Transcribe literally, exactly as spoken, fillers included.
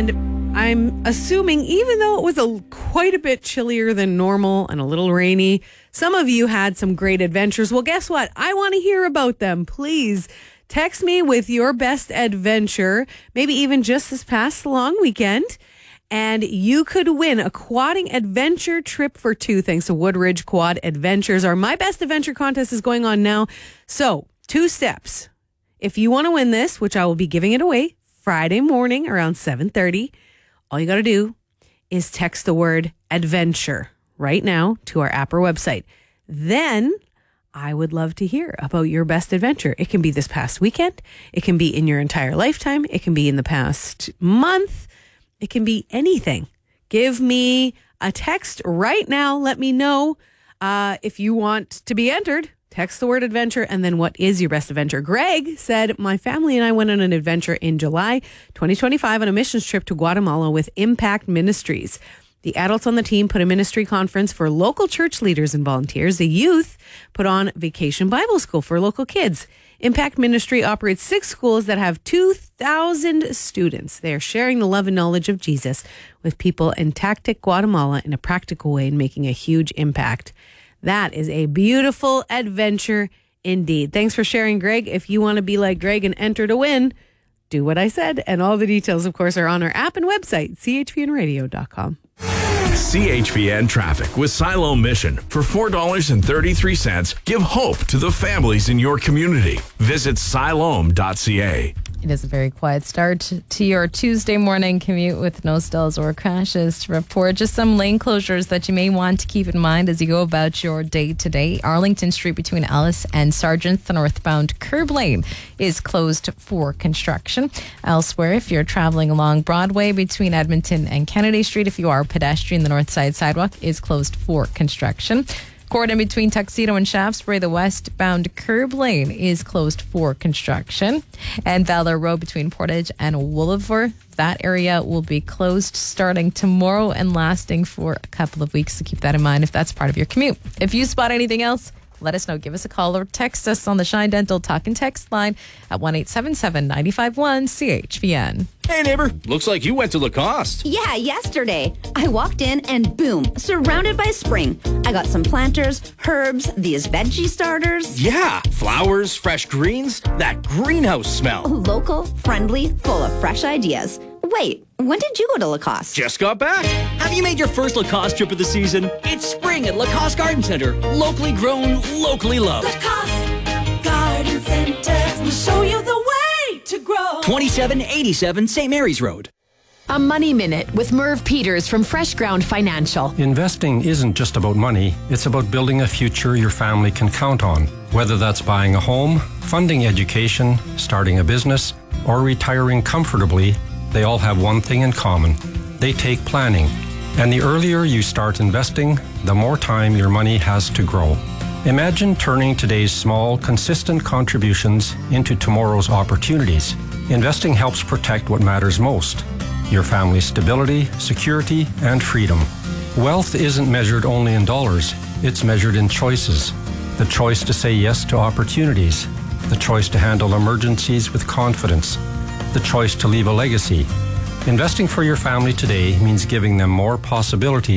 And I'm assuming, even though it was a quite a bit chillier than normal and a little rainy, some of you had some great adventures. Well, guess what? I want to hear about them. Please text me with your best adventure, maybe even just this past long weekend. And you could win a quadding adventure trip for two thanks to Woodridge Quad Adventures. Our My Best Adventure contest is going on now. So, two steps. If you want to win this, which I will be giving it away Friday morning around seven thirty, all you got to do is text the word adventure right now to our app or website. Then I would love to hear about your best adventure. It can be this past weekend. It can be in your entire lifetime. It can be in the past month. It can be anything. Give me a text right now. Let me know uh, if you want to be entered. Text the word adventure and then what is your best adventure. Greg said, my family and I went on an adventure in July twenty twenty-five on a missions trip to Guatemala with Impact Ministries. The adults on the team put a ministry conference for local church leaders and volunteers. The youth put on Vacation Bible School for local kids. Impact Ministry operates six schools that have two thousand students. They are sharing the love and knowledge of Jesus with people in Tactic, Guatemala in a practical way and making a huge impact. That is a beautiful adventure indeed. Thanks for sharing, Greg. If you want to be like Greg and enter to win, do what I said. And all the details, of course, are on our app and website, c h v n radio dot com. C H V N Traffic with Siloam Mission. For four dollars and thirty-three cents, give hope to the families in your community. Visit siloam dot c a. It is a very quiet start to your Tuesday morning commute with no stalls or crashes to report. Just some lane closures that you may want to keep in mind as you go about your day today. Arlington Street between Ellis and Sargent, the northbound curb lane is closed for construction. Elsewhere, if you're traveling along Broadway between Edmonton and Kennedy Street, if you are a pedestrian, the north side sidewalk is closed for construction. Cordon between Tuxedo and Shaftesbury, the westbound curb lane is closed for construction. And Valor Road between Portage and Woolliver, that area will be closed starting tomorrow and lasting for a couple of weeks. So keep that in mind if that's part of your commute. If you spot anything else, let us know. Give us a call or text us on the Shine Dental Talk and Text line at one eight seven seven, nine five one, C H V N. Hey, neighbor. Looks like you went to Lacoste. Yeah, yesterday. I walked in and boom, surrounded by spring. I got some planters, herbs, these veggie starters. Yeah, flowers, fresh greens, that greenhouse smell. Local, friendly, full of fresh ideas. Wait, when did you go to Lacoste? Just got back. Have you made your first Lacoste trip of the season? It's spring at Lacoste Garden Center. Locally grown, locally loved. Lacoste Garden Center will show you the way to grow. twenty-seven eighty-seven Saint Mary's Road. A Money Minute with Merv Peters from Fresh Ground Financial. Investing isn't just about money. It's about building a future your family can count on. Whether that's buying a home, funding education, starting a business, or retiring comfortably, they all have one thing in common. They take planning. And the earlier you start investing, the more time your money has to grow. Imagine turning today's small, consistent contributions into tomorrow's opportunities. Investing helps protect what matters most: your family's stability, security, and freedom. Wealth isn't measured only in dollars. It's measured in choices. The choice to say yes to opportunities. The choice to handle emergencies with confidence. The choice to leave a legacy. Investing for your family today means giving them more possibilities